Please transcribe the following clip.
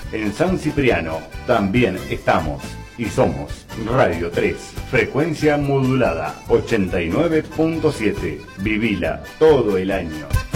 En San Cipriano también estamos y somos Radio 3, frecuencia modulada 89.7. Vivila todo el año.